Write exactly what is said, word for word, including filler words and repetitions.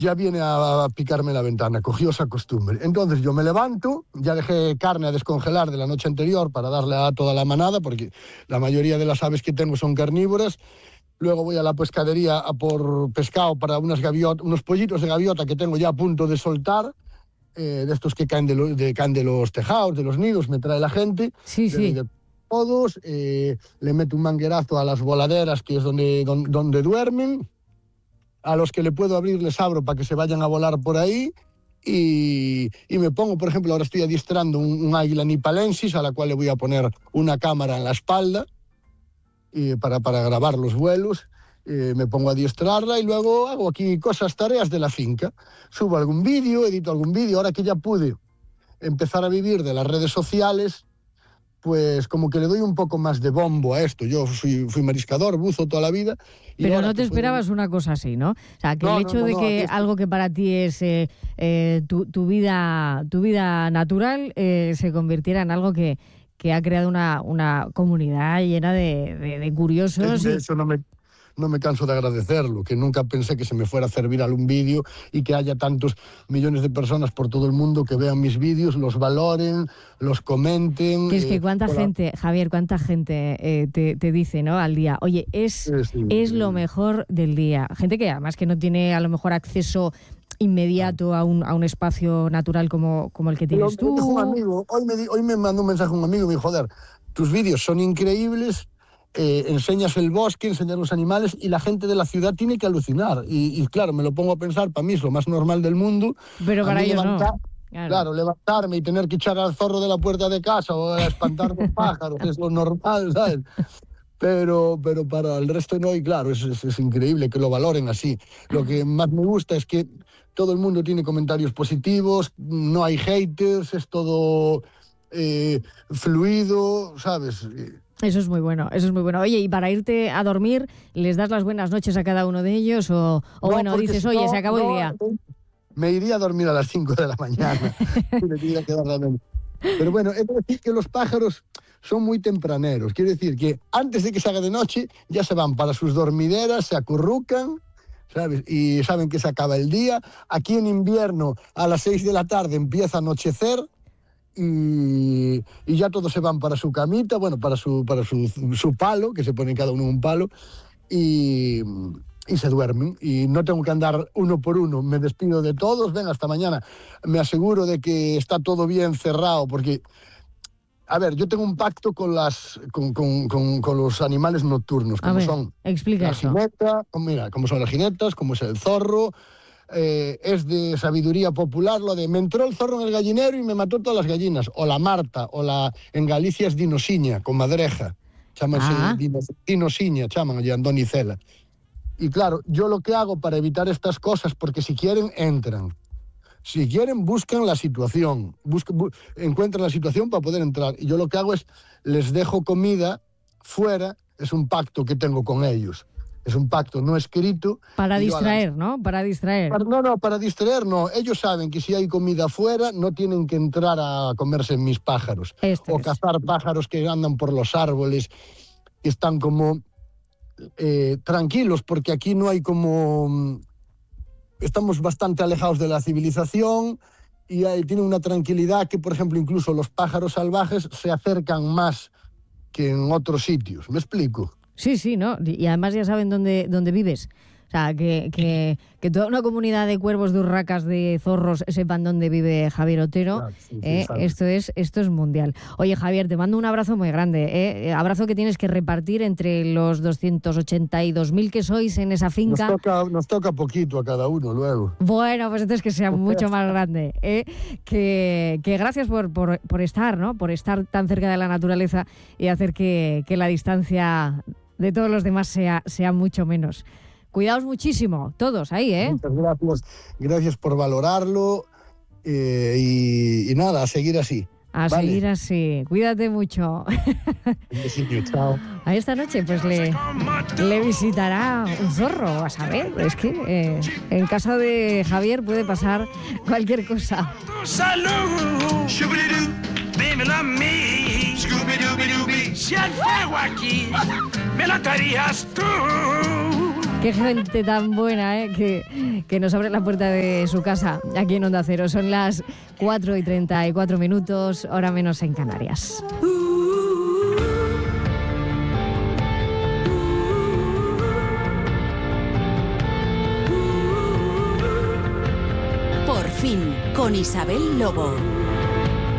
ya viene a picarme la ventana, cogió esa costumbre. Entonces yo me levanto, ya dejé carne a descongelar de la noche anterior para darle a toda la manada, porque la mayoría de las aves que tengo son carnívoras. Luego voy a la pescadería a por pescado para unas gaviot- unos pollitos de gaviota que tengo ya a punto de soltar, eh, de estos que caen de, lo, de, caen de los tejados, de los nidos, me trae la gente. Sí, de, sí. de todos, eh, le meto un manguerazo a las voladeras, que es donde, donde, donde duermen. A los que le puedo abrir les abro para que se vayan a volar por ahí. Y, y me pongo, por ejemplo, ahora estoy adiestrando un, un águila nipalensis a la cual le voy a poner una cámara en la espalda y para, para grabar los vuelos. Eh, me pongo a adiestrarla y luego hago aquí cosas, tareas de la finca. Subo algún vídeo, edito algún vídeo. Ahora que ya pude empezar a vivir de las redes sociales, pues como que le doy un poco más de bombo a esto. Yo fui, fui mariscador, buzo toda la vida. Y Pero ahora no te esperabas puedo... una cosa así, ¿no? O sea, que no, el hecho no, no, de no, que es... algo que para ti es eh, eh, tu, tu, vida, tu vida natural eh, se convirtiera en algo que, que ha creado una, una comunidad llena de, de, de curiosos. De y... eso no me... no me canso de agradecerlo, que nunca pensé que se me fuera a hacer viral un vídeo y que haya tantos millones de personas por todo el mundo que vean mis vídeos, los valoren, los comenten. Que es que eh, cuánta hola. gente, Javier, cuánta gente eh, te, te dice, ¿no? Al día, oye, es, Sí, sí, es sí. lo mejor del día. Gente que además que no tiene a lo mejor acceso inmediato a un, a un espacio natural como, como el que tienes Pero me dijo un tú. amigo, hoy me, di- hoy me mandó un mensaje un amigo y me dijo, joder, tus vídeos son increíbles, eh, enseñas el bosque, enseñas los animales y la gente de la ciudad tiene que alucinar. Y, y claro, me lo pongo a pensar, para mí es lo más normal del mundo. Pero A para mí ellos levantar, no. Claro. Claro, levantarme y tener que echar al zorro de la puerta de casa o a espantar los pájaros, es lo normal, ¿sabes? Pero, pero para el resto no, y claro, es, es, es increíble que lo valoren así. Lo que más me gusta es que todo el mundo tiene comentarios positivos, no hay haters, es todo eh, fluido, ¿sabes? Eso es muy bueno, eso es muy bueno. Oye, y para irte a dormir, ¿les das las buenas noches a cada uno de ellos? O, o No, bueno, dices, si oye, no, se acabó no, el día. Me iría a dormir a las cinco de la mañana. Y me tendría que dar la mente. Pero bueno, es decir que los pájaros son muy tempraneros. Quiere decir que antes de que se haga de noche, ya se van para sus dormideras, se acurrucan, ¿sabes? Y saben que se acaba el día. Aquí en invierno, a las seis de la tarde, empieza a anochecer y, y ya todos se van para su camita, bueno, para su, para su, su palo, que se pone cada uno un palo, y... y se duermen, y no tengo que andar uno por uno, me despido de todos, ven, hasta mañana, me aseguro de que está todo bien cerrado, porque, a ver, yo tengo un pacto con, las, con, con, con, con los animales nocturnos, como A ver, son explica la eso. jineta, mira, como son las jinetas, como es el zorro, eh, es de sabiduría popular lo de me entró el zorro en el gallinero y me mató todas las gallinas, o la marta, o la, en Galicia es dinosiña, con madreja, chámase Ah. dinosiña, chaman allí Andoni Cela. Y claro, yo lo que hago para evitar estas cosas, porque si quieren, entran. Si quieren, buscan la situación. Buscan, bu- encuentran la situación para poder entrar. Y yo lo que hago es, les dejo comida fuera. Es un pacto que tengo con ellos. Es un pacto no escrito. Para y yo a las- distraer, ¿no? Para distraer. Para- No, no, para distraer no. Ellos saben que si hay comida fuera, no tienen que entrar a comerse mis pájaros. Esto o es. cazar pájaros que andan por los árboles, que están como... Eh, tranquilos, porque aquí no hay como... Estamos bastante alejados de la civilización y hay, tiene una tranquilidad que, por ejemplo, incluso los pájaros salvajes se acercan más que en otros sitios. ¿Me explico? Sí, sí, ¿no? Y además ya saben dónde, dónde vives. O sea, que, que, que toda una comunidad de cuervos, de urracas, de zorros sepan dónde vive Javier Otero. Claro, sí, sí, ¿eh? sabe. Esto es, esto es mundial. Oye, Javier, te mando un abrazo muy grande. ¿eh? Abrazo que tienes que repartir entre los doscientos ochenta y dos mil que sois en esa Nos finca. toca, nos toca poquito a cada uno luego. Bueno, pues entonces que sea mucho más grande. ¿eh? Que, que gracias por, por, por estar, ¿no? Por estar tan cerca de la naturaleza y hacer que, que la distancia de todos los demás sea, sea mucho menos. Cuidaos muchísimo, todos ahí, ¿eh? Muchas gracias. Gracias por valorarlo eh, y, y nada, a seguir así. A Vale. seguir así. Cuídate mucho. Un besito, chao. A esta noche pues le, le visitará un zorro, a saber. Es que eh, en casa de Javier puede pasar cualquier cosa. Salud, shubidoo, dímelo a mí, Scooby-Dooby-Dooby, si hay fuego aquí, me lo harías tú. Qué gente tan buena, ¿eh? que, que nos abre la puerta de su casa aquí en Onda Cero. Son las cuatro y treinta y cuatro minutos, hora menos en Canarias. Por fin, con Isabel Lobo.